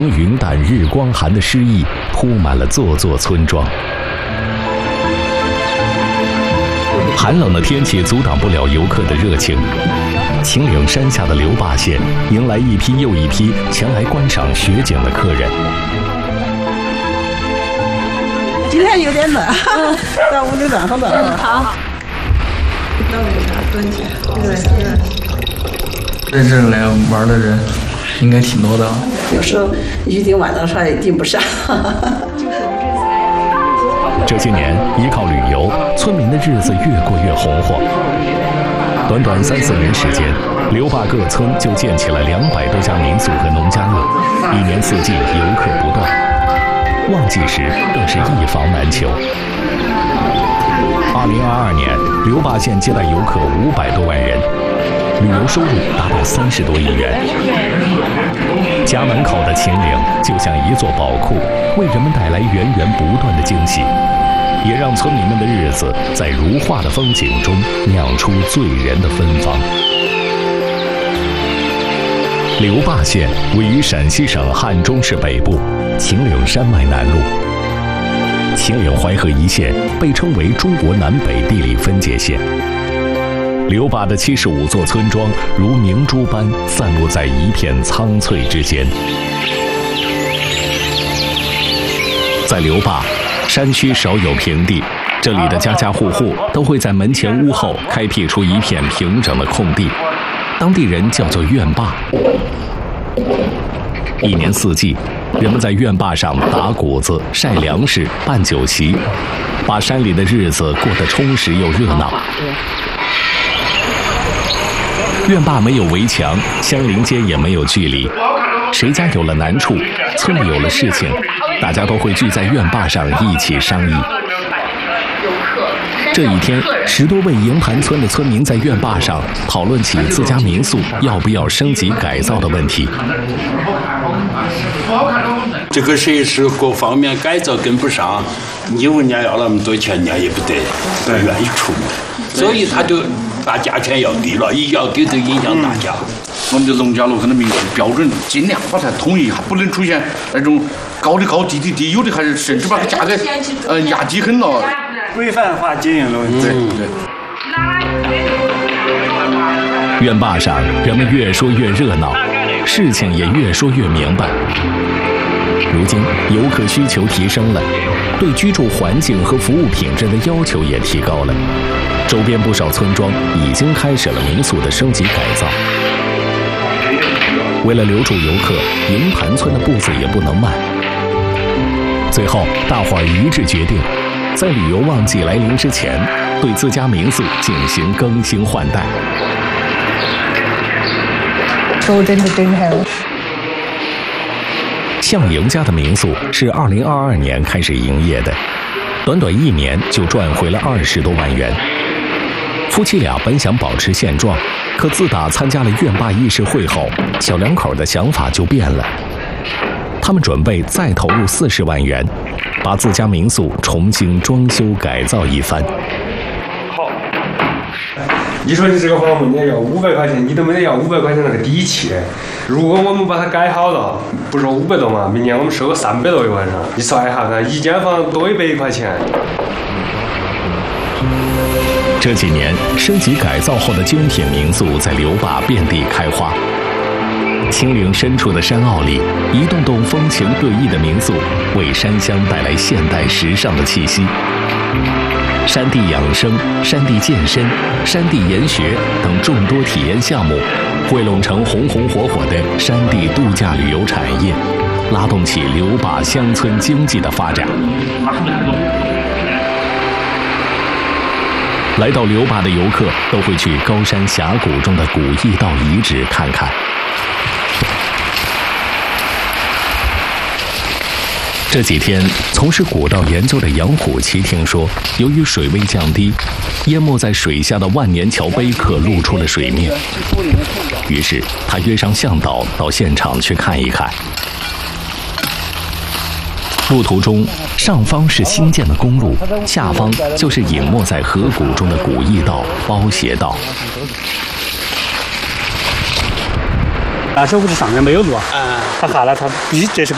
云淡日光寒的诗意铺满了座座村庄。寒冷的天气阻挡不了游客的热情。秦岭山下的刘坝县迎来一批又一批前来观赏雪景的客人。 今天有点冷，到屋里暖和暖和。好。到屋里蹲下。 在这来玩的人应该挺多的。 有时候一订晚上说也订不上。 这些年依靠旅游，村民的日子越过越红火。短短3、4年时间，刘坝各村就建起了200多家民宿和农家乐，一年四季游客不断，旺季时更是一房难求。2022年，刘坝县接待游客500多万人，旅游收入达到30多亿元。家门口的秦岭就像一座宝库，为人们带来源源不断的惊喜，也让村民们的日子在如画的风景中酿出醉人的芬芳。刘坝县位于陕西省汉中市北部，秦岭山脉南麓。秦岭淮河一线被称为中国南北地理分界线。刘坝的75座村庄如明珠般散落在一片苍翠之间。在刘坝，山区少有平地，这里的家家户户都会在门前屋后开辟出一片平整的空地，当地人叫做院坝。一年四季，人们在院坝上打谷子、晒粮食、办酒席，把山里的日子过得充实又热闹。院坝没有围墙，乡邻间也没有距离，谁家有了难处，村里有了事情，大家都会聚在院坝上一起商议。这一天，10多位营盘村的村民在院坝上讨论起自家民宿要不要升级改造的问题。 这个设施各方面改造跟不上，你问人家要那么多钱，人家也不得愿意出嘛，所以他就把价钱要低了，一要低就影响大家。 我们的农家乐可能民宿标准尽量把它统一一下，不能出现那种高的高低的低，有的还是甚至把价格压低很了。 规范化经营的问题。 对。 院坝上，人们越说越热闹，事情也越说越明白。如今，游客需求提升了，对居住环境和服务品质的要求也提高了。周边不少村庄已经开始了民宿的升级改造。为了留住游客，营盘村的步子也不能慢。最后，大伙儿一致决定，在旅游旺季来临之前，对自家民宿进行更新换代。 收真的真开了。 向营家的民宿是2022年开始营业的，短短1年就赚回了20多万元。夫妻俩本想保持现状，可自打参加了院坝议事会后，小两口的想法就变了。他们准备再投入40万元，把自家民宿重新装修改造一番。 你说你这个房子你要500块钱，你都没得要500块钱那个底气。如果我们把它改好了，不说500多嘛，明年我们收个300多一晚上，你算一下看，一间房多100块钱。 这几年，升级改造后的精品民宿在刘坝遍地开花。秦岭深处的山坳里，一栋栋风情各异的民宿，为山乡带来现代时尚的气息。山地养生、山地健身、山地研学等众多体验项目，汇拢成红红火火的山地度假旅游产业，拉动起刘坝乡村经济的发展。来到刘坝的游客都会去高山峡谷中的古驿道遗址看看。这几天，从事古道研究的杨虎奇听说，由于水位降低，淹没在水下的万年桥碑刻露出了水面。于是，他约上向导到现场去看一看。路途中，上方是新建的公路，下方就是隐没在河谷中的古驿道、包斜道。 大小屋子上面没有路啊，他下来他必须这是个